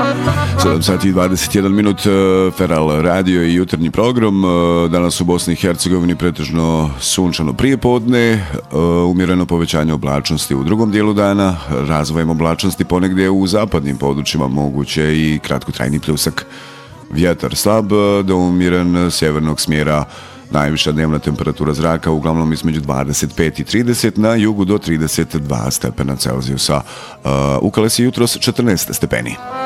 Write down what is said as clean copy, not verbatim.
7 sati i 21 minut, Feral radio i jutarnji program. Danas u Bosni i Hercegovini pretežno sunčano prijepodne, umjereno povećanje oblačnosti u drugom dijelu dana, razvojem oblačnosti ponegdje u zapadnim područjima moguće i kratkotrajni pljusak. Vjetar slab do umjeren sjevernog smjera. Najviša dnevna temperatura zraka uglavnom između 25 i 30, na jugu do 32 stepena Celzijusa. U Kalesi jutros 14 stepeni.